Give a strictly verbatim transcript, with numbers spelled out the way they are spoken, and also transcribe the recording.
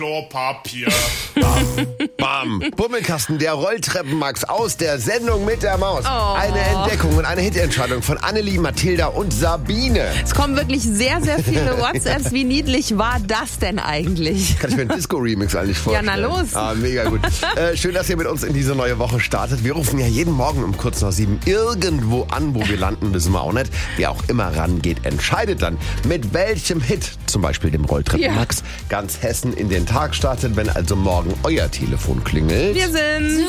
Klopapier. Bam, bam. Bummelkasten, der Rolltreppenmax aus der Sendung mit der Maus. Oh. Eine Entdeckung und eine Hitentscheidung von Annelie, Mathilda und Sabine. Es kommen wirklich sehr, sehr viele WhatsApps. Wie niedlich war das denn eigentlich? Kann ich mir einen Disco-Remix eigentlich vorstellen? Ja, na los. Ah, mega gut. äh, schön, dass ihr mit uns in diese neue Woche startet. Wir rufen ja jeden Morgen um kurz nach sieben irgendwo an, wo wir landen, wissen wir auch nicht. Wer auch immer rangeht, entscheidet dann, mit welchem Hit, zum Beispiel dem Rolltreppenmax, ja. ganz Hessen in den Tag startet, wenn also morgen euer Telefon klingelt. Wir sind